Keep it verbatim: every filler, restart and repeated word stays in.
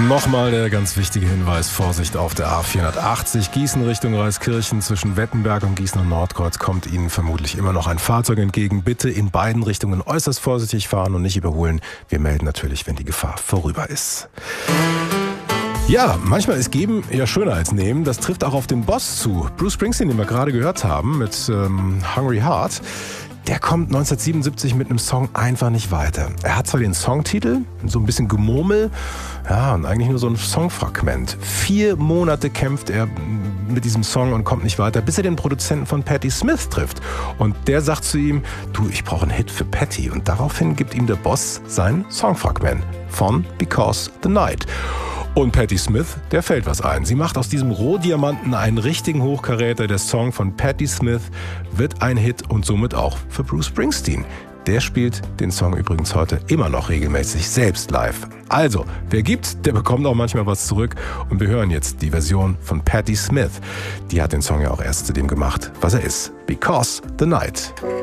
Nochmal der ganz wichtige Hinweis, Vorsicht auf der A vierhundertachtzig, Gießen Richtung Reiskirchen, zwischen Wettenberg und Gießen und Nordkreuz kommt Ihnen vermutlich immer noch ein Fahrzeug entgegen. Bitte in beiden Richtungen äußerst vorsichtig fahren und nicht überholen. Wir melden natürlich, wenn die Gefahr vorüber ist. Ja, manchmal ist Geben ja schöner als Nehmen. Das trifft auch auf den Boss zu. Bruce Springsteen, den wir gerade gehört haben mit ähm, Hungry Heart, der kommt neunzehnhundertsiebenundsiebzig mit einem Song einfach nicht weiter. Er hat zwar den Songtitel, so ein bisschen Gemurmel, ja, und eigentlich nur so ein Songfragment. Vier Monate kämpft er mit diesem Song und kommt nicht weiter, bis er den Produzenten von Patti Smith trifft. Und der sagt zu ihm, du, ich brauche einen Hit für Patti. Und daraufhin gibt ihm der Boss sein Songfragment von Because the Night. Und Patti Smith, der fällt was ein. Sie macht aus diesem Rohdiamanten einen richtigen Hochkaräter. Der Song von Patti Smith wird ein Hit und somit auch für Bruce Springsteen. Der spielt den Song übrigens heute immer noch regelmäßig selbst live. Also, wer gibt, der bekommt auch manchmal was zurück. Und wir hören jetzt die Version von Patti Smith. Die hat den Song ja auch erst zu dem gemacht, was er ist. Because the Night.